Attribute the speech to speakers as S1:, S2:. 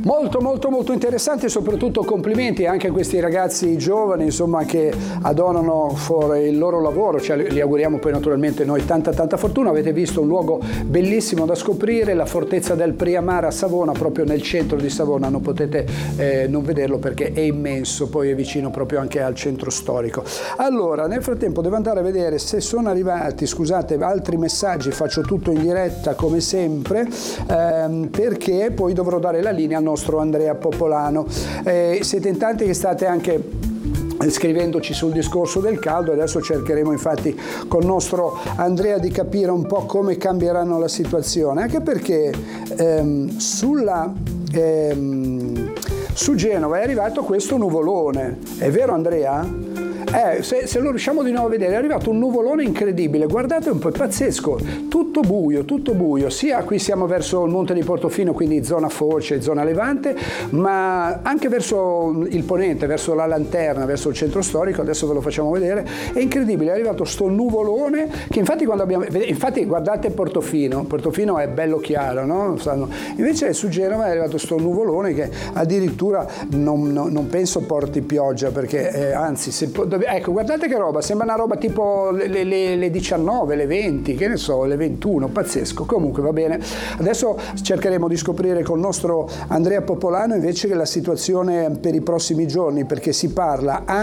S1: Molto interessante, soprattutto complimenti anche a questi ragazzi giovani, insomma, che adorano il loro lavoro, cioè li auguriamo poi naturalmente noi tanta fortuna. Avete visto un luogo bellissimo da scoprire, la fortezza del Priamara a Savona, proprio nel centro di Savona, non potete non vederlo perché è immenso, poi è vicino proprio anche al centro storico. Allora, nel frattempo devo andare a vedere se sono arrivati, scusate, altri messaggi, faccio tutto in diretta come sempre, perché poi dovrò dare la linea al nostro Andrea Popolano. Siete in tanti che state anche scrivendoci sul discorso del caldo, adesso cercheremo infatti con il nostro Andrea di capire un po' come cambieranno la situazione, anche perché su Genova è arrivato questo nuvolone, è vero Andrea? Se lo riusciamo di nuovo a vedere, è arrivato un nuvolone incredibile, guardate un po', è pazzesco, tutto buio, sia qui siamo verso il monte di Portofino, quindi zona Foce, zona Levante, ma anche verso il ponente, verso la Lanterna, verso il centro storico, adesso ve lo facciamo vedere, è incredibile, è arrivato sto nuvolone che infatti guardate Portofino è bello chiaro, no? Invece su Genova è arrivato sto nuvolone che addirittura non penso porti pioggia, perché anzi, ecco, guardate che roba, sembra una roba tipo le 19, le 20, che ne so, le 21, pazzesco. Comunque va bene, adesso cercheremo di scoprire con il nostro Andrea Popolano invece la situazione per i prossimi giorni, perché si parla